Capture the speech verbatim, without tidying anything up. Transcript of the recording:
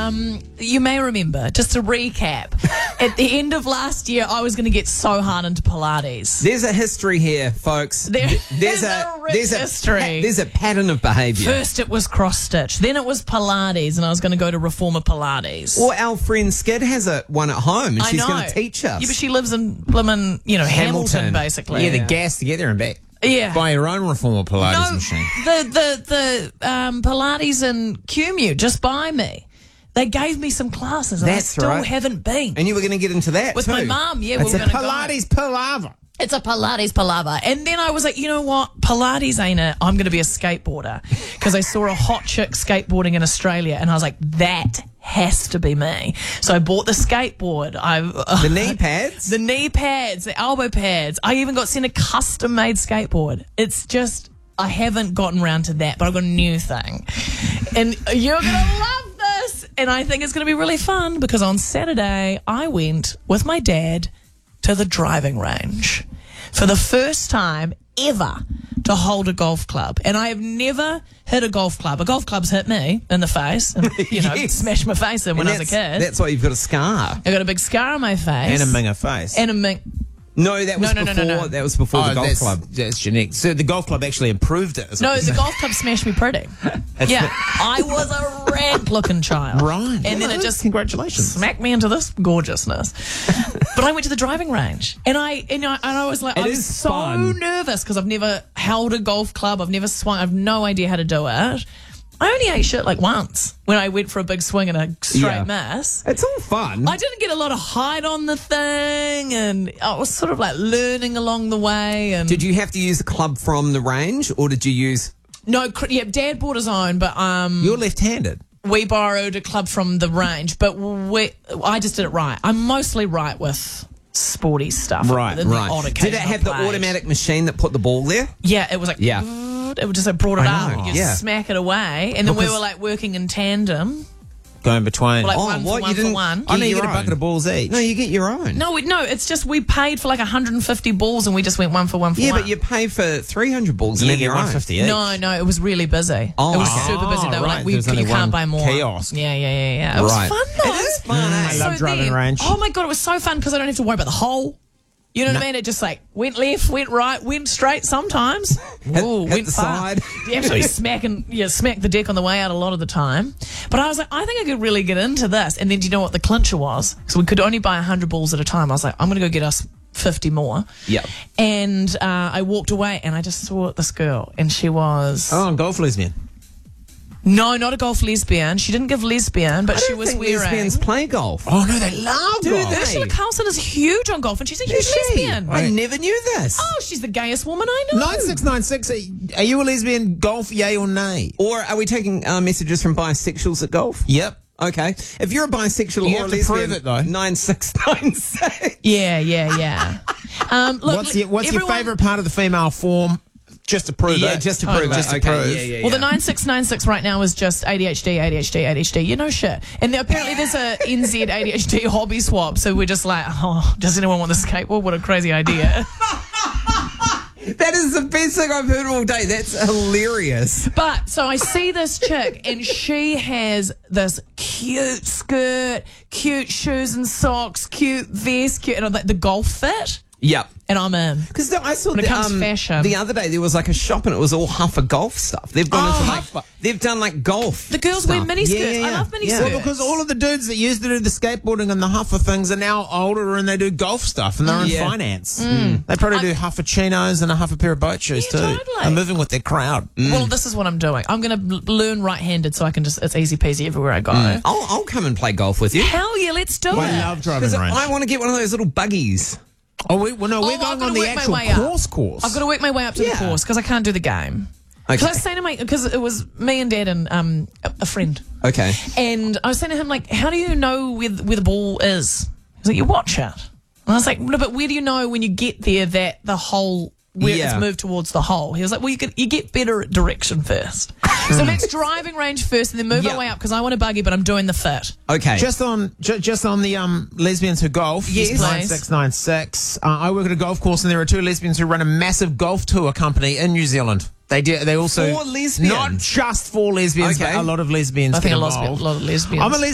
Um, you may remember, just to recap, at the end of last year, I was going to get so hard into Pilates. There's a history here, folks. There, there's, there's a, a rich there's a history. Pa- there's a pattern of behaviour. First it was cross-stitch, then it was Pilates, and I was going to go to Reformer Pilates. Or our friend Skid has a one at home, and I she's know. going to teach us. Yeah, but she lives in Blimmin, you know, Hamilton, Hamilton. basically. Yeah, the gas together and back. Yeah. Buy your own Reformer Pilates no, machine. the the the um, Pilates in Cumulate just by me. They gave me some classes, and That's I still right. haven't been. and you were going to get into that With too. my mum, yeah, It's we a were going to go. Pilates palaver. It's a Pilates palaver. And then I was like, you know what? Pilates ain't it. I'm going to be a skateboarder. Because I saw a hot chick skateboarding in Australia, and I was like, that has to be me. So I bought the skateboard. I The knee pads? The knee pads, the elbow pads. I even got sent a custom-made skateboard. It's just, I haven't gotten around to that, but I've got a new thing. And you're going to love this. And I think it's going to be really fun, because on Saturday, I went with my dad to the driving range for the first time ever to hold a golf club. And I have never hit a golf club. A golf club's hit me in the face and, you know, Yes. smashed my face in when And I was a that's- kid. That's why you've got a scar. I got a big scar on my face. And a minger face. And a ming- No, that was No, no, no, before. no, no. That was before the golf that's, club. That's unique. So the golf club actually improved it. is No, what the you're golf club smashed me pretty. Yeah. I was a rank-looking child. Right. And then it just Congratulations. smacked me into this gorgeousness. But I went to the driving range, and I and I, and I was like, It I was is so fun. nervous because I've never held a golf club. I've never swung. I've no idea how to do it. I only ate shit like once when I went for a big swing and a straight Yeah. miss. It's all fun. I didn't get a lot of height on the thing, and I was sort of like learning along the way. And Did you have to use a club from the range, or did you use... no, cr- yeah, Dad bought his own, but um, You're left-handed. we borrowed a club from the range. But we, I just did it right. I'm mostly right with sporty stuff. Right, The odd Right. Did occasion it I have the played. automatic machine that put the ball there? Yeah, it was like, Yeah. it was just like brought it I know, up. You yeah. smack it away. And then we Because- were like working in tandem. Going between. Like Oh, one what? for You one for didn't- one. I know you your get a bucket own. of balls each. No, you get your own. No, we, no, it's just we paid for like one hundred fifty balls and we just went one for one for Yeah, one. but you pay for three hundred balls and you have get your one own. fifty each. No, no, it was really busy. Oh, it was okay. super busy. They were right, like, we, there's you only can't one buy more. kiosk. Yeah, yeah, yeah, yeah. It was Right. fun though. It is fun, eh? I love driving then- range. Oh my God, it was so fun because I don't have to worry about the hole. You know what I mean? It just like went left, went right, went straight sometimes. Hit- Ooh, hit went the far. side. You actually smacking, yeah, smack the deck on the way out a lot of the time. But I was like, I think I could really get into this. And then do you know what the clincher was? So we could only buy one hundred balls at a time. I was like, I'm going to go get us fifty more. Yep. And uh, I walked away and I just saw this girl and she was... Oh, golf lesbian. No, not a golf lesbian. She didn't give lesbian, but I she don't was think wearing... lesbians play golf. Oh, no, they love Do golf. they? Ursula Carlson is huge on golf and she's a huge Is she? lesbian. I never knew this. Oh, she's the gayest woman I know. nine six nine six, are you a lesbian? Golf, yay or nay? Or are we taking uh, messages from bisexuals at golf? Yep. Okay. If you're a bisexual You or have a to prove lesbian, it, though. nine six nine six. Yeah, yeah, yeah. Um, look, What's your, what's your everyone- favourite part of the female form? Just to prove Yeah, it. just to Totally. prove it. Just to okay. prove. Yeah, yeah, Well, the yeah. nine six nine six right now is just A D H D, A D H D, A D H D. You know shit. And there, apparently there's a N Z A D H D hobby swap. So we're just like, oh, does anyone want the skateboard? What a crazy idea. That is the best thing I've heard all day. That's hilarious. But so I see this chick and she has this cute skirt, cute shoes and socks, cute vest, cute, and I'm like the golf fit. Yep. And I'm in. Because I saw When it the, comes to um, fashion. the other day there was like a shop and it was all Huffer golf stuff. They've gone Oh, into like Huffer. they've done like golf. The girls stuff. wear mini skirts. Yeah, yeah, I yeah. love mini Yeah. skirts. Well, because all of the dudes that used to do the skateboarding and the huffer things are now older and they do golf stuff and they're in Yeah. finance. They probably do hufferchinos and a huffer pair of boat shoes Yeah, too. totally. They're moving with their crowd. Well, this is what I'm doing. I'm going to learn right-handed so I can just, it's easy peasy everywhere I go. I'll, I'll come and play golf with you. Hell yeah, let's do I it. love driving Because range. I want to get one of those little buggies. Oh, we, well, no, we're Oh, I've going gotta on the work my actual way up. course course. I've got to work my way up to Yeah. the course because I can't do the game. Because I Okay. was saying to my, because it was me and Dad and um a, a friend, Okay. and I was saying to him like, how do you know where the, where the ball is? He's like, you watch it. And I was like, no, but where do you know when you get there that the hole where Yeah. it's moved towards the hole? He was like, well, you get you get better at direction first. So let's driving range first, and then move Yeah. our way up because I want a buggy, but I'm doing the fit. Okay. Just on, ju- just on the um, lesbians who golf. Yes, nine please. six nine six. Uh, I work at a golf course, and there are two lesbians who run a massive golf tour company in New Zealand. They do. They also For lesbians? not just for lesbians, Okay. but a lot of lesbians. I think get a lot of, involved. a lot of lesbians. I'm a